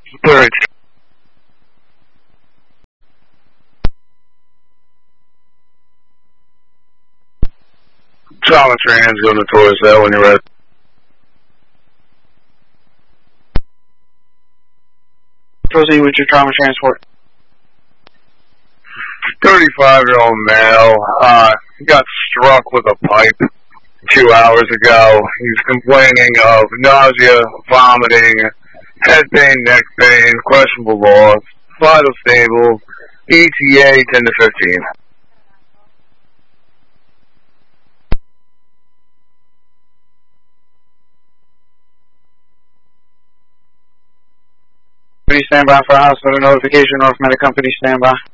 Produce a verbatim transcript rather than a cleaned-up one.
Third. Trauma trans, go to Taurus there when you're ready. Proceed with your trauma transport. thirty-five-year-old male, uh, got struck with a pipe two hours ago. He's complaining of nausea, vomiting, head pain, neck pain, questionable loss, vital stable, E T A ten to fifteen. Company standby for hospital notification. North Medic Company standby.